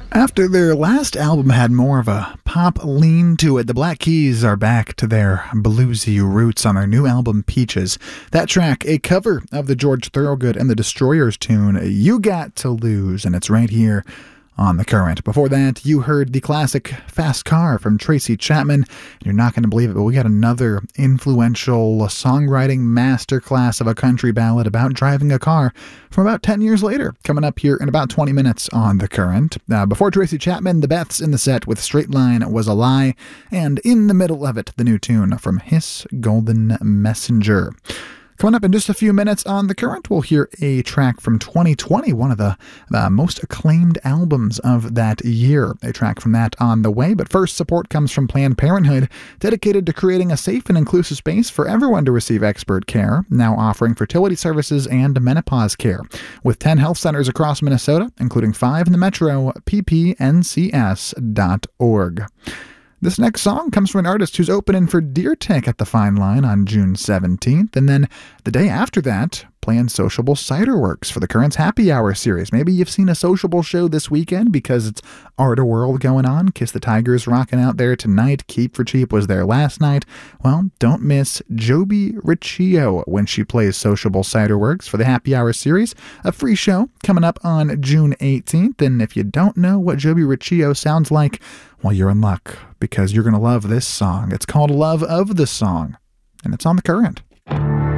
After their last album had more of a pop lean to it, the Black Keys are back to their bluesy roots on their new album, Peaches. That track, a cover of the George Thorogood and the Destroyers tune, You Got to Lose, and it's right here on The Current. Before that, you heard the classic Fast Car from Tracy Chapman. You're not going to believe it, but we got another influential songwriting masterclass of a country ballad about driving a car from about 10 years later, coming up here in about 20 minutes on The Current. Before Tracy Chapman, the Beths in the set with Straight Line Was a Lie, and in the middle of it, the new tune from Hiss Golden Messenger. Coming up in just a few minutes on The Current, we'll hear a track from 2020, one of the most acclaimed albums of that year. A track from that on the way, but first, support comes from Planned Parenthood, dedicated to creating a safe and inclusive space for everyone to receive expert care, now offering fertility services and menopause care. With 10 health centers across Minnesota, including 5 in the metro, ppncs.org. This next song comes from an artist who's opening for Deer Tick at the Fine Line on June 17th, and then the day after that, playing Sociable Cider Works for the Current's Happy Hour series. Maybe you've seen a Sociable show this weekend because it's Art World going on. Kiss the Tiger's rocking out there tonight. Keep for Cheap was there last night. Well, don't miss Joby Riccio when she plays Sociable Cider Works for the Happy Hour series. A free show coming up on June 18th, and if you don't know what Joby Riccio sounds like, well, you're in luck, because you're going to love this song. It's called Love of the Song, and it's on The Current.